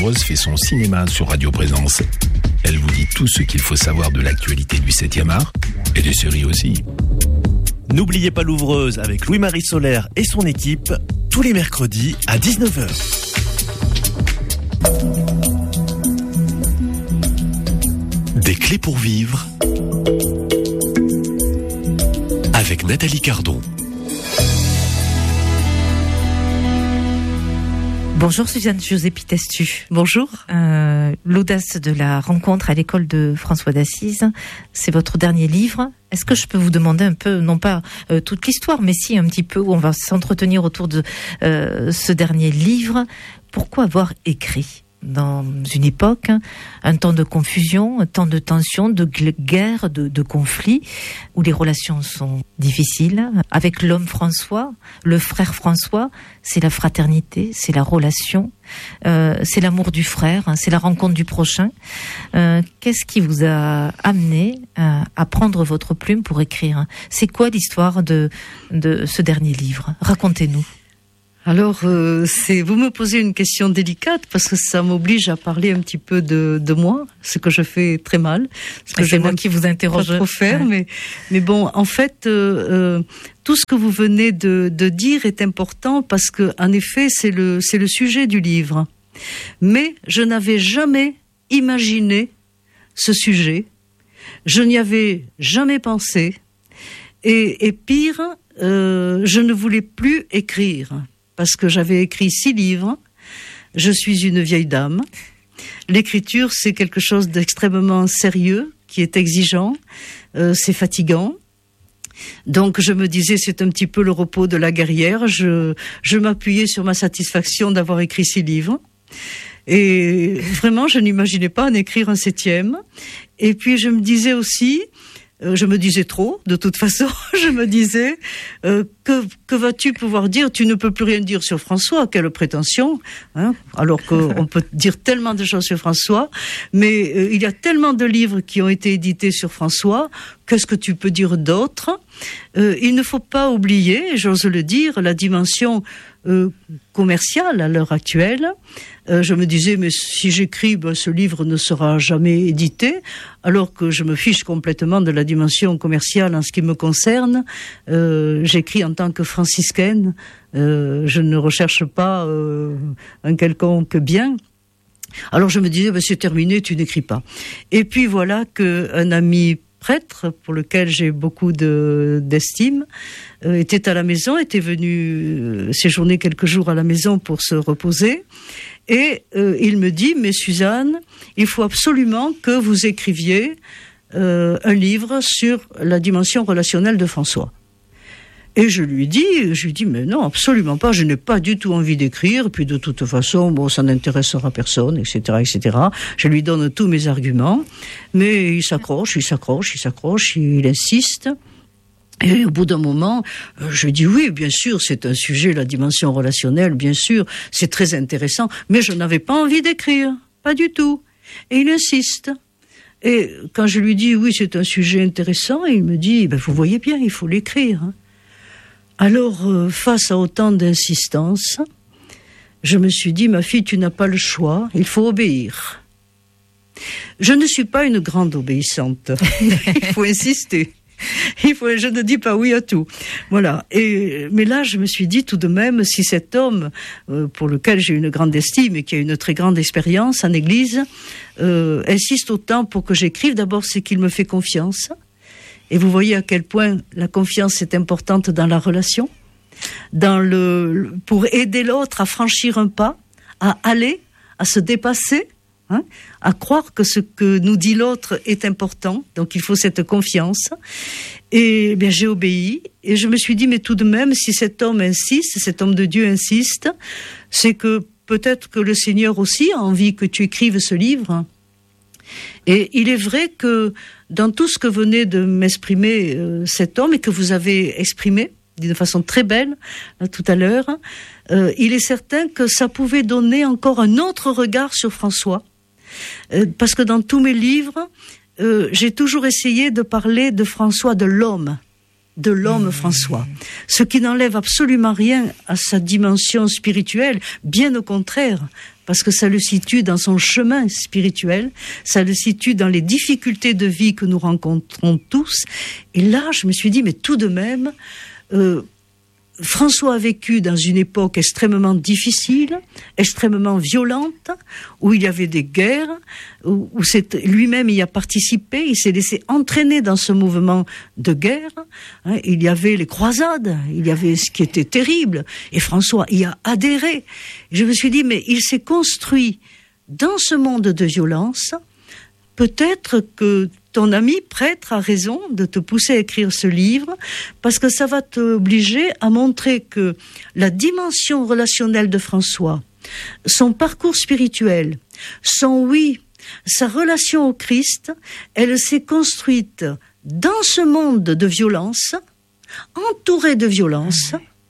Rose fait son cinéma sur Radio Présence. Elle vous dit tout ce qu'il faut savoir de l'actualité du 7e art et des séries aussi. N'oubliez pas l'ouvreuse avec Louis-Marie Solaire et son équipe, tous les mercredis à 19h. Des clés pour vivre avec Nathalie Cardon. Bonjour Suzanne José Pitestu. Bonjour. L'audace de la rencontre à l'école de François d'Assise, c'est votre dernier livre. Est-ce que je peux vous demander un peu, non pas toute l'histoire, mais si un petit peu, où on va s'entretenir autour de ce dernier livre. Pourquoi avoir écrit dans une époque, un temps de confusion, un temps de tension, de guerre, de conflit, où les relations sont difficiles, avec l'homme François, le frère François, c'est la fraternité, c'est la relation, c'est l'amour du frère, c'est la rencontre du prochain. Qu'est-ce qui vous a amené à prendre votre plume pour écrire ? C'est quoi l'histoire de ce dernier livre ? Racontez-nous. Alors, vous me posez une question délicate parce que ça m'oblige à parler un petit peu de moi, ce que je fais très mal. C'est moi qui vous interroge. Pas trop faire, mais bon, en fait, tout ce que vous venez de dire est important parce que, en effet, c'est le sujet du livre. Mais je n'avais jamais imaginé ce sujet. Je n'y avais jamais pensé. Et pire, je ne voulais plus écrire. Parce que j'avais écrit 6 livres, je suis une vieille dame. L'écriture, c'est quelque chose d'extrêmement sérieux, qui est exigeant, c'est fatigant. Donc je me disais, c'est un petit peu le repos de la guerrière. Je m'appuyais sur ma satisfaction d'avoir écrit 6 livres. Et vraiment, je n'imaginais pas en écrire un 7e. Et puis je me disais aussi... je me disais trop, de toute façon, je me disais, que vas-tu pouvoir dire ? Tu ne peux plus rien dire sur François, quelle prétention, hein ? Alors qu'on peut dire tellement de choses sur François, mais il y a tellement de livres qui ont été édités sur François, qu'est-ce que tu peux dire d'autre ? Il ne faut pas oublier, j'ose le dire, la dimension commerciale à l'heure actuelle. Je me disais, mais si j'écris, ce livre ne sera jamais édité, alors que je me fiche complètement de la dimension commerciale en ce qui me concerne. J'écris en tant que franciscaine, je ne recherche pas un quelconque bien. Alors je me disais, c'est terminé, tu n'écris pas. Et puis voilà qu'un ami prêtre, pour lequel j'ai beaucoup d'estime, était à la maison, était venu séjourner quelques jours à la maison pour se reposer. Et il me dit, mais Suzanne, il faut absolument que vous écriviez un livre sur la dimension relationnelle de François. Et je lui dis, mais non, absolument pas, je n'ai pas du tout envie d'écrire, puis de toute façon, ça n'intéressera personne, etc., etc. Je lui donne tous mes arguments, mais il s'accroche, il insiste. Et au bout d'un moment, je dis oui, bien sûr, c'est un sujet, la dimension relationnelle, bien sûr, c'est très intéressant, mais je n'avais pas envie d'écrire, pas du tout. Et il insiste. Et quand je lui dis oui, c'est un sujet intéressant, il me dit, vous voyez bien, il faut l'écrire. Alors, face à autant d'insistance, je me suis dit, ma fille, tu n'as pas le choix, il faut obéir. Je ne suis pas une grande obéissante, il faut insister. Je ne dis pas oui à tout. Voilà. Mais là, je me suis dit tout de même, si cet homme, pour lequel j'ai une grande estime et qui a une très grande expérience en Église, insiste autant pour que j'écrive, d'abord, c'est qu'il me fait confiance. Et vous voyez à quel point la confiance est importante dans la relation, pour aider l'autre à franchir un pas, à aller, à se dépasser, à croire que ce que nous dit l'autre est important. Donc il faut cette confiance. Et bien j'ai obéi et je me suis dit, mais tout de même, si cet homme insiste, cet homme de Dieu insiste, c'est que peut-être que le Seigneur aussi a envie que tu écrives ce livre. Et il est vrai que dans tout ce que venait de m'exprimer cet homme et que vous avez exprimé d'une façon très belle tout à l'heure, il est certain que ça pouvait donner encore un autre regard sur François. Parce que dans tous mes livres, j'ai toujours essayé de parler de François, de l'homme. de l'homme François. Ce qui n'enlève absolument rien à sa dimension spirituelle, bien au contraire, parce que ça le situe dans son chemin spirituel, ça le situe dans les difficultés de vie que nous rencontrons tous. Et là, je me suis dit, mais tout de même, François a vécu dans une époque extrêmement difficile, extrêmement violente, où il y avait des guerres, où lui-même y a participé, il s'est laissé entraîner dans ce mouvement de guerre. Il y avait les croisades, il y avait ce qui était terrible, et François y a adhéré. Et je me suis dit, mais il s'est construit dans ce monde de violence. Peut-être que ton ami prêtre a raison de te pousser à écrire ce livre, parce que ça va t'obliger à montrer que la dimension relationnelle de François, son parcours spirituel, sa relation au Christ, elle s'est construite dans ce monde de violence, entouré de violence,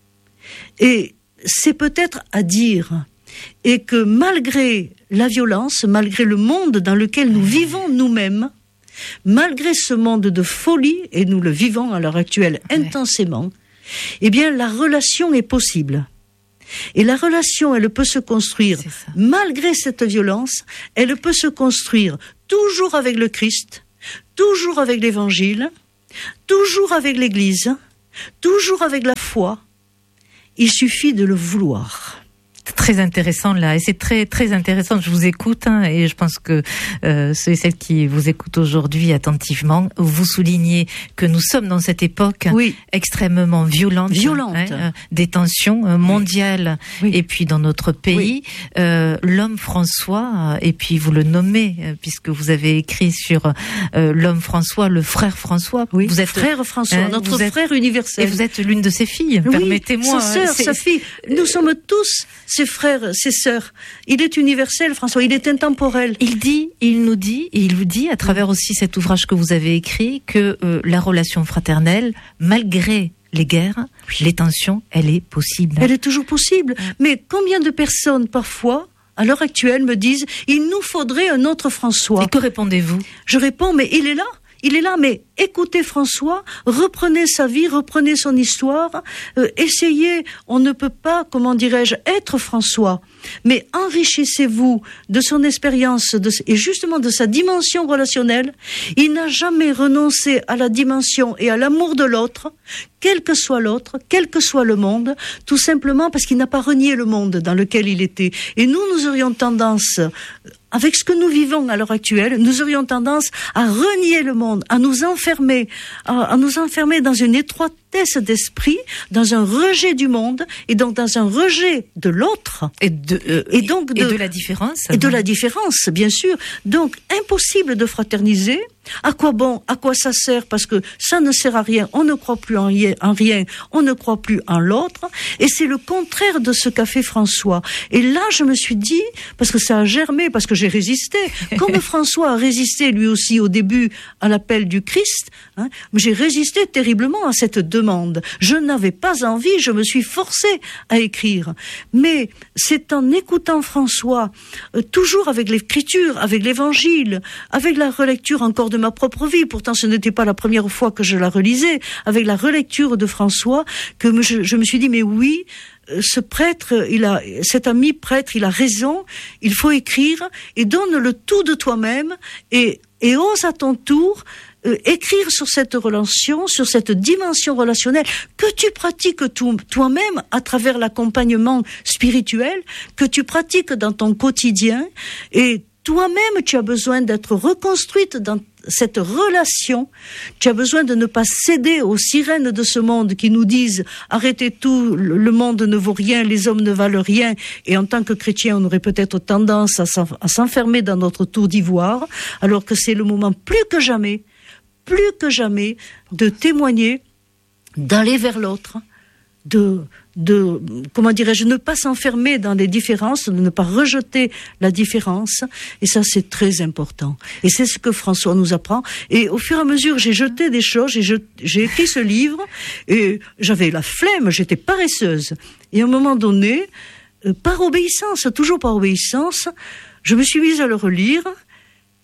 et c'est peut-être à dire, et que malgré la violence, malgré le monde dans lequel nous vivons nous-mêmes, malgré ce monde de folie, et nous le vivons à l'heure actuelle intensément, eh bien la relation est possible. Et la relation, elle peut se construire, malgré cette violence, elle peut se construire toujours avec le Christ, toujours avec l'Évangile, toujours avec l'Église, toujours avec la foi. Il suffit de le vouloir. Très intéressant là, et c'est très très intéressant. Je vous écoute et je pense que ceux et celles qui vous écoutent aujourd'hui attentivement, vous soulignez que nous sommes dans cette époque extrêmement violente, des tensions mondiales, et puis dans notre pays, l'homme François, et puis vous le nommez puisque vous avez écrit sur l'homme François, le frère François. Vous êtes frère François, notre frère universel. Et vous êtes l'une de ses filles. Permettez-moi. Sa sœur, sa fille. Nous sommes tous ses frères, ses sœurs. Il est universel, François, il est intemporel. Il vous dit, à travers aussi cet ouvrage que vous avez écrit, que la relation fraternelle, malgré les guerres, les tensions, elle est possible. Elle est toujours possible. Mais combien de personnes, parfois, à l'heure actuelle, me disent, il nous faudrait un autre François. Et que répondez-vous? Je réponds, mais il est là. Il est là, mais écoutez François, reprenez sa vie, reprenez son histoire, essayez, on ne peut pas, comment dirais-je, être François, mais enrichissez-vous de son expérience et justement de sa dimension relationnelle. Il n'a jamais renoncé à la dimension et à l'amour de l'autre, quel que soit l'autre, quel que soit le monde, tout simplement parce qu'il n'a pas renié le monde dans lequel il était. Et nous aurions tendance, avec ce que nous vivons à l'heure actuelle, nous aurions tendance à renier le monde, à nous enfermer dans une étroitesse d'esprit, dans un rejet du monde, et donc dans un rejet de l'autre. Et de la différence. Et de la différence, bien sûr. Donc, impossible de fraterniser. À quoi bon? À quoi ça sert? Parce que ça ne sert à rien. On ne croit plus en rien. On ne croit plus en l'autre. Et c'est le contraire de ce qu'a fait François. Et là, je me suis dit, parce que ça a germé, parce que j'ai résisté. Comme François a résisté lui aussi au début à l'appel du Christ, j'ai résisté terriblement à cette demande. Je n'avais pas envie, je me suis forcée à écrire. Mais c'est en écoutant François, toujours avec l'écriture, avec l'évangile, avec la relecture encore de ma propre vie, pourtant ce n'était pas la première fois que je la relisais, avec la relecture de François, que je me suis dit, mais oui, ce prêtre, cet ami prêtre, il a raison, il faut écrire, et donne le tout de toi-même, et ose à ton tour écrire sur cette relation, sur cette dimension relationnelle que tu pratiques toi-même à travers l'accompagnement spirituel, que tu pratiques dans ton quotidien, et toi-même tu as besoin d'être reconstruite dans cette relation. Tu as besoin de ne pas céder aux sirènes de ce monde qui nous disent arrêtez tout, le monde ne vaut rien, les hommes ne valent rien, et en tant que chrétien on aurait peut-être tendance à s'enfermer dans notre tour d'ivoire, alors que c'est le moment plus que jamais de témoigner, d'aller vers l'autre, comment dirais-je, ne pas s'enfermer dans les différences, de ne pas rejeter la différence, et ça c'est très important. Et c'est ce que François nous apprend. Et au fur et à mesure, j'ai jeté des choses, j'ai écrit ce livre, et j'avais la flemme, j'étais paresseuse. Et à un moment donné, toujours par obéissance, je me suis mise à le relire,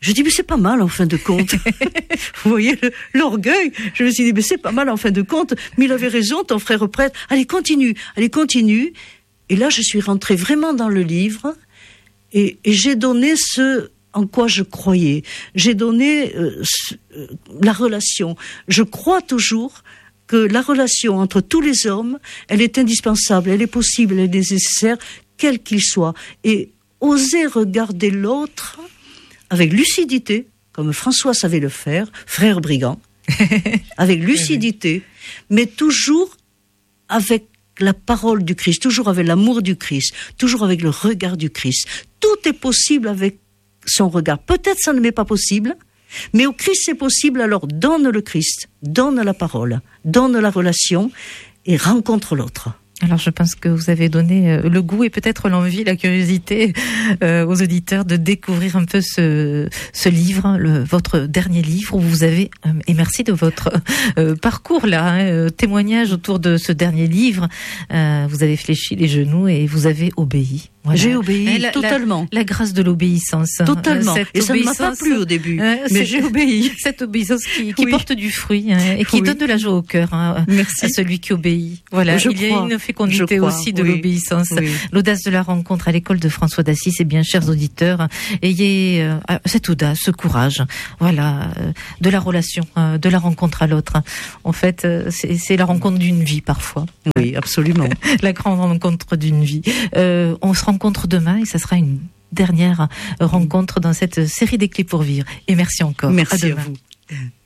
Je dis, mais c'est pas mal en fin de compte. Vous voyez l'orgueil. Je me suis dit, mais c'est pas mal en fin de compte. Mais il avait raison, ton frère prêtre. Allez, continue. Et là, je suis rentrée vraiment dans le livre et j'ai donné ce en quoi je croyais. J'ai donné la relation. Je crois toujours que la relation entre tous les hommes, elle est indispensable, elle est possible, elle est nécessaire, quel qu'il soit. Et oser regarder l'autre avec lucidité, comme François savait le faire, frère brigand, avec lucidité, mais toujours avec la parole du Christ, toujours avec l'amour du Christ, toujours avec le regard du Christ. Tout est possible avec son regard. Peut-être ça ne m'est pas possible, mais au Christ c'est possible, alors donne le Christ, donne la parole, donne la relation et rencontre l'autre. Alors je pense que vous avez donné le goût et peut-être l'envie, la curiosité aux auditeurs de découvrir un peu ce livre, votre dernier livre où vous avez, et merci de votre parcours là, témoignage autour de ce dernier livre, vous avez fléchi les genoux et vous avez obéi. Voilà. J'ai obéi totalement. La grâce de l'obéissance. Totalement. Et ça ne m'a pas plu au début, mais j'ai obéi. Cette obéissance qui porte du fruit et qui donne de la joie au cœur à celui qui obéit. Voilà, il y a une fécondité aussi de l'obéissance. Oui. L'audace de la rencontre à l'école de François d'Assise. Eh bien, chers auditeurs, ayez cette audace, ce courage, voilà, de la relation, de la rencontre à l'autre. En fait, c'est la rencontre d'une vie parfois. Oui, absolument. La grande rencontre d'une vie. On se rencontre demain et ça sera une dernière rencontre dans cette série des clés pour vivre. Et merci encore. Merci à vous.